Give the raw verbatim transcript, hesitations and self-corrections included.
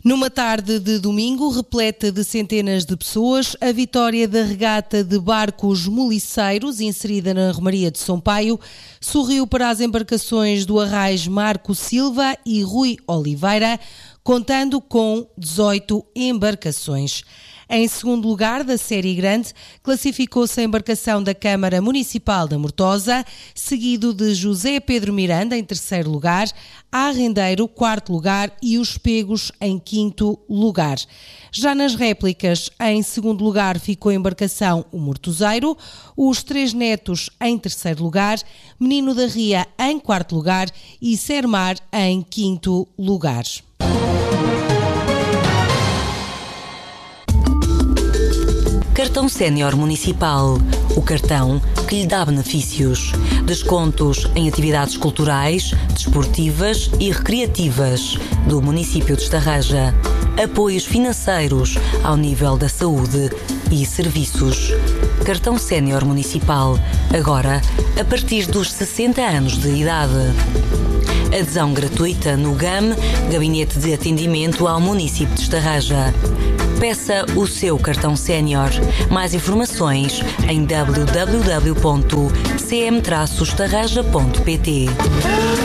Numa tarde de domingo, repleta de centenas de pessoas, a vitória da regata de barcos moliceiros, inserida na Romaria de São Paio, sorriu para as embarcações do Arrais Marco Silva e Rui Oliveira, contando com dezoito embarcações. Em segundo lugar da série grande, classificou-se a embarcação da Câmara Municipal da Mortosa, seguido de José Pedro Miranda em terceiro lugar, Arrendeiro quarto lugar e os Pegos em quinto lugar. Já nas réplicas, em segundo lugar ficou a embarcação o Mortoseiro, os Três Netos em terceiro lugar, Menino da Ria em quarto lugar e Sermar em quinto lugar. Cartão Sénior Municipal, o cartão que lhe dá benefícios. Descontos em atividades culturais, desportivas e recreativas do município de Estarreja. Apoios financeiros ao nível da saúde e serviços. Cartão Sénior Municipal, agora a partir dos sessenta anos de idade. Adesão gratuita no G A M, Gabinete de Atendimento ao Município de Estarreja. Peça o seu cartão sénior. Mais informações em w w w ponto c m traço estarreja ponto p t.